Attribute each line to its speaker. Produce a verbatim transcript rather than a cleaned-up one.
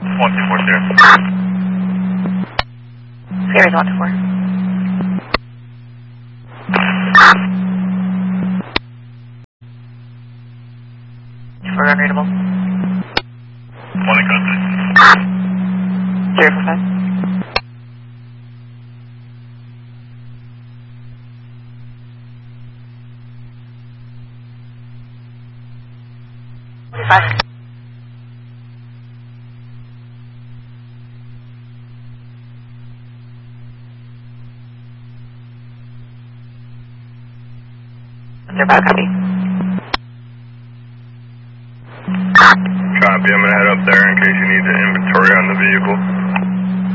Speaker 1: one two four zero.
Speaker 2: Sierra's one two four. For unreadable.
Speaker 1: One in custody.
Speaker 2: Zero for five. Five. They're about to copy.
Speaker 1: Copy, I'm gonna head up there in case you need the inventory on the vehicle.